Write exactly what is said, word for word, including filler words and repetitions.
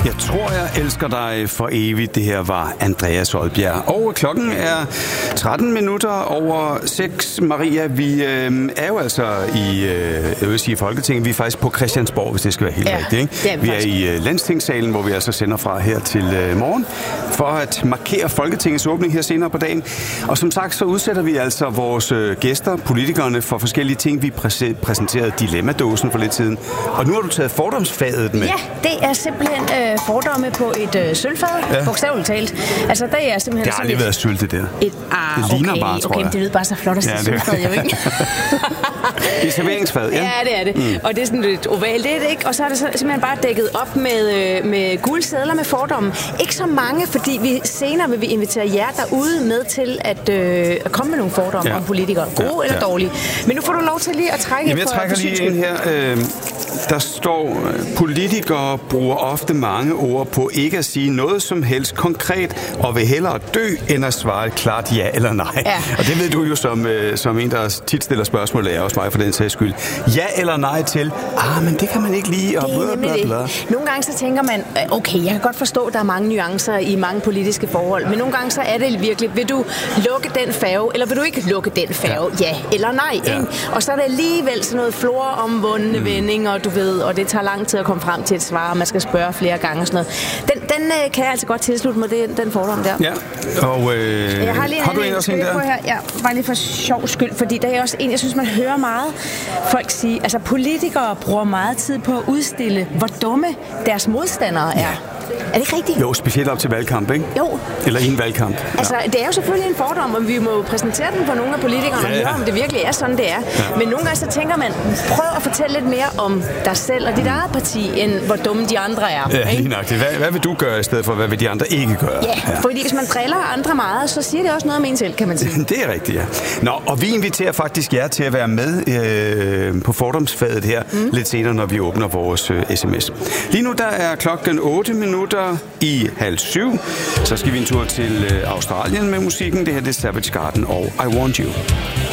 Jeg tror, jeg elsker dig for evigt. Det her var Andreas Oddbjerg. Og klokken er tretten minutter over seks. Maria, vi øh, er jo altså i, øh, jeg vil sige, Folketinget. Vi er faktisk på Christiansborg, hvis det skal være helt ja, rigtigt. Ikke? Det er vi, vi er i øh, Landstingssalen, hvor vi altså sender fra her til øh, morgen, for at markere Folketingets åbning her senere på dagen. Og som sagt, så udsætter vi altså vores øh, gæster, politikerne, for forskellige ting. Vi præse- præsenterede dilemmadåsen for lidt siden. Og nu har du taget fordomsfaget med. Ja, det er simpelthen øh, fordomme på et øh, sølvfad, ja. Bogstaveligt talt. Altså, det er simpelthen... Det har aldrig et, været sylt, det der. Et, ah, det ligner okay, bare, tror okay, jeg. det lyder bare så flot at sige ja, sølvfad, jo ikke? Det er serveringsfad, ja. Ja, det er det. Mm. Og det er sådan lidt ovalt, det er det ikke? Og så er det så simpelthen bare dækket op med, med guldsedler med fordomme. Ikke så mange, fordi vi senere vil vi invitere jer derude med til at, øh, at komme med nogle fordomme ja. om politikere. Gode ja, eller ja. dårlige. Men nu får du lov til lige at trække. Jamen, jeg trækker lige ind her. Øh, der står, politikere bruger ofte mange ord på ikke at sige noget som helst konkret, og vil hellere dø, end at svare et klart ja eller nej. Ja. Og det ved du jo som, øh, som en, der tit stiller spørgsmål, er også mig for den sags skyld. Ja eller nej til, ah, men det kan man ikke lide, og bla, bla, bla. Nogle gange så tænker man, okay, jeg kan godt forstå, at der er mange nuancer i mange politiske forhold, men nogle gange så er det virkelig, vil du lukke den færge, eller vil du ikke lukke den færge? Ja, ja eller nej. Ja. Ikke? Og så er det alligevel sådan noget floromvundne mm. vendinger, du ved, og det tager lang tid at komme frem til et svar, og man skal spørge flere gange og sådan noget. Den, den øh, kan jeg altså godt tilslutte mig, den, den fordom der. Ja, og øh, jeg har, lige har en, du en også en der? Her? Ja, bare lige for sjov skyld, fordi der er også en, jeg synes, man hører meget folk sige, altså politikere bruger meget tid på at udstille, hvor dumme deres modstandere er. Ja. Er det ikke rigtigt? Jo, specielt op til valgkamp, ikke? Jo. Eller i en valgkamp. Ja. Altså, det er jo selvfølgelig en fordom, og vi må præsentere den for nogle af politikerne ja, ja. og høre, om det virkelig er sådan, det er. Ja. Men nogle gange så tænker man, prøv at fortælle lidt mere om dig selv og dit eget parti, end hvor dumme de andre er. Ja, lige nok. Hvad, hvad vil du gøre i stedet for, hvad vil de andre ikke gøre? Ja, ja. Fordi hvis man driller andre meget, så siger det også noget om en selv, kan man sige. Det er rigtigt, ja. Nå, og vi inviterer faktisk jer til at være med øh, på fordomsfadet her mm. lidt senere, når vi åbner vores øh, sms. Lige nu der er klokken otte minutter i halv syv. Så skal vi en tur til øh, Australien med musikken. Det her det er Savage Garden og I Want You.